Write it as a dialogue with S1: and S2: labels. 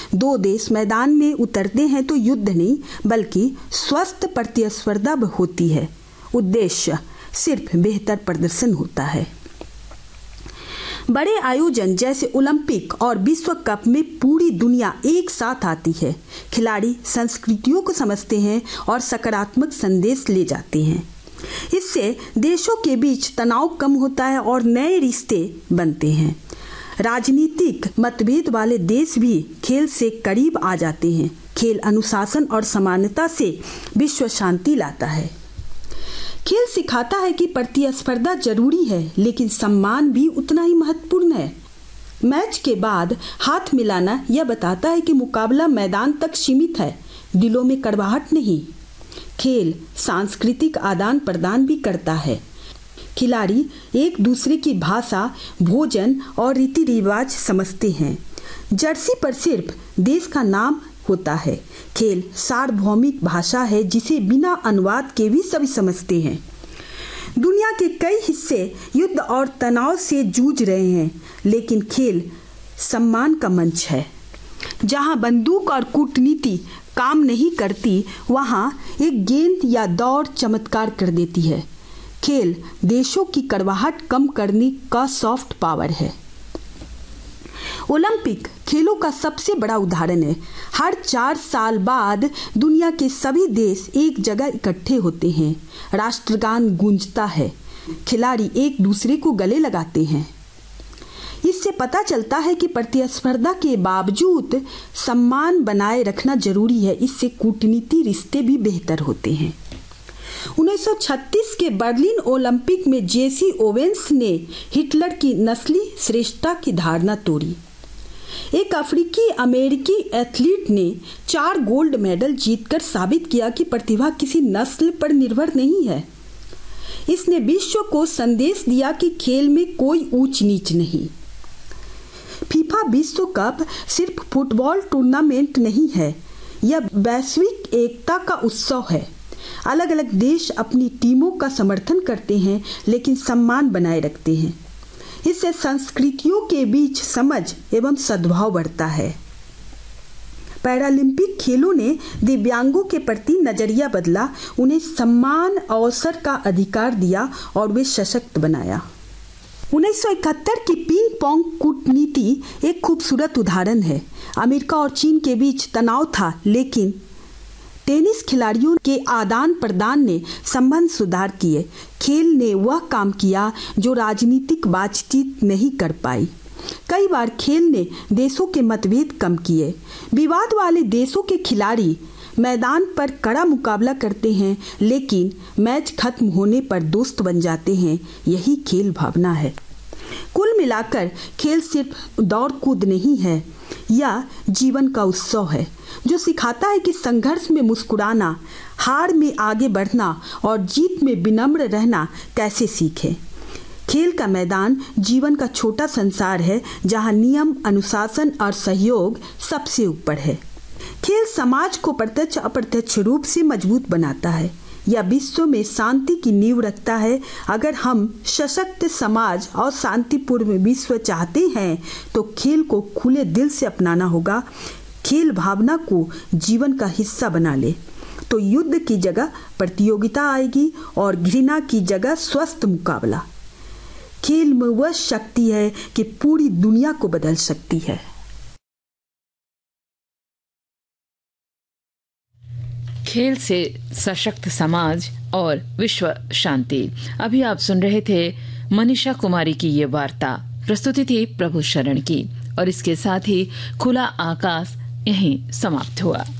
S1: दो देश मैदान में उतरते हैं तो युद्ध नहीं बल्कि स्वस्थ प्रतिस्पर्धा होती है। उद्देश्य सिर्फ बेहतर प्रदर्शन होता है। बड़े आयोजन जैसे ओलंपिक और विश्व कप में पूरी दुनिया एक साथ आती है। खिलाड़ी संस्कृतियों को समझते हैं और सकारात्मक संदेश ले जाते हैं। इससे देशों के बीच तनाव कम होता है और नए रिश्ते बनते हैं। राजनीतिक मतभेद वाले देश भी खेल से करीब आ जाते हैं। खेल अनुशासन और समानता से विश्व शांति लाता है। खेल सिखाता है कि प्रतिस्पर्धा जरूरी है लेकिन सम्मान भी उतना ही महत्वपूर्ण है। मैच के बाद हाथ मिलाना यह बताता है कि मुकाबला मैदान तक सीमित है, दिलों में कड़वाहट नहीं। खेल सांस्कृतिक आदान प्रदान भी करता है। खिलाड़ी एक दूसरे की भाषा, भोजन और रीति रिवाज समझते हैं। जर्सी पर सिर्फ देश का नाम होता है। खेल सार्वभौमिक भाषा है जिसे बिना अनुवाद के भी सभी समझते हैं। दुनिया के कई हिस्से युद्ध और तनाव से जूझ रहे हैं, लेकिन खेल सम्मान का मंच है। जहां बंदूक और कूटनीति काम नहीं करती, वहां एक गेंद या दौड़ चमत्कार कर देती है। खेल देशों की कड़वाहट कम करने का सॉफ्ट पावर है। ओलंपिक खेलों का सबसे बड़ा उदाहरण है। हर 4 साल बाद दुनिया के सभी देश एक जगह इकट्ठे होते हैं। राष्ट्रगान गूंजता है। खिलाड़ी एक दूसरे को गले लगाते हैं। इससे पता चलता है कि प्रतिस्पर्धा के बावजूद सम्मान बनाए रखना जरूरी है। इससे कूटनीति रिश्ते भी बेहतर होते हैं। 1936 के बर्लिन ओलंपिक में जेसी ओवेंस ने हिटलर की नस्ली श्रेष्ठता की धारणा तोड़ी। एक अफ्रीकी अमेरिकी एथलीट ने 4 गोल्ड मेडल जीतकर साबित किया कि प्रतिभा किसी नस्ल पर निर्भर नहीं है। इसने विश्व को संदेश दिया कि खेल में कोई ऊंच नीच नहीं। फीफा विश्व कप सिर्फ फुटबॉल टूर्नामेंट नहीं है, यह वैश्विक एकता का उत्सव है। अलग अलग देश अपनी टीमों का समर्थन करते हैं लेकिन सम्मान बनाए रखते हैं। इससे संस्कृतियों के बीच समझ एवं सद्भाव बढ़ता है। पैरालंपिक खेलों ने दिव्यांगों के प्रति नजरिया बदला, उन्हें सम्मान अवसर का अधिकार दिया और वे सशक्त बनाया। 1971 की पिंग पोंग कूटनीति एक खूबसूरत उदाहरण है। अमेरिका और चीन के बीच तनाव था, लेकिन टेनिस खिलाड़ियों के आदान प्रदान ने संबंध सुधार किए। खेल ने वह काम किया जो राजनीतिक बातचीत नहीं कर पाई। कई बार खेल ने देशों के मतभेद कम किए। विवाद वाले देशों के खिलाड़ी मैदान पर कड़ा मुकाबला करते हैं, लेकिन मैच खत्म होने पर दोस्त बन जाते हैं। यही खेल भावना है। कुल मिलाकर खेल सिर्फ दौड़ कूद नहीं है, यह जीवन का उत्सव है जो सिखाता है कि संघर्ष में मुस्कुराना, हार में आगे बढ़ना और जीत में विनम्र रहना कैसे सीखें। खेल का मैदान जीवन का छोटा संसार है जहां नियम, अनुशासन और सहयोग सबसे ऊपर है। खेल समाज को प्रत्यक्ष अप्रत्यक्ष रूप से मजबूत बनाता है। यह विश्व में शांति की नींव रखता है। अगर हम सशक्त समाज और शांतिपूर्ण विश्व चाहते हैं तो खेल को खुले दिल से अपनाना होगा। खेल भावना को जीवन का हिस्सा बना ले तो युद्ध की जगह प्रतियोगिता आएगी और घृणा की जगह स्वस्थ मुकाबला। खेल में वह शक्ति है कि पूरी दुनिया को बदल सकती है।
S2: खेल से सशक्त समाज और विश्व शांति। अभी आप सुन रहे थे मनीषा कुमारी की ये वार्ता। प्रस्तुति थी प्रभु शरण की, और इसके साथ ही खुला आकाश यहीं समाप्त हुआ।